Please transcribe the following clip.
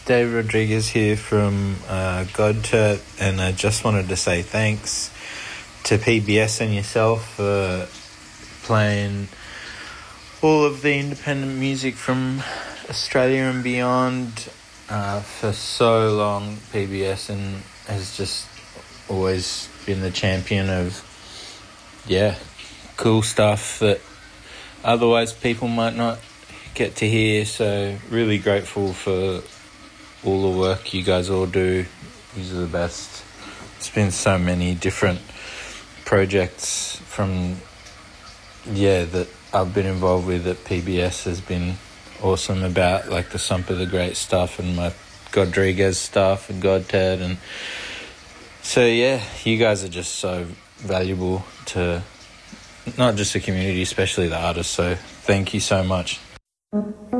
Dave Rodriguez here from Godturt, and I just wanted to say thanks to PBS and yourself for playing all of the independent music from Australia and beyond for so long. PBS and has just always been the champion of cool stuff that otherwise people might not get to hear. So really grateful for all the work you guys all do. These are the best. It's been so many different projects from that I've been involved with that PBS has been awesome about, like the Sump of the Great stuff and my Godriguez stuff and Godted. And so you guys are just so valuable to not just the community, especially the artists. So thank you so much.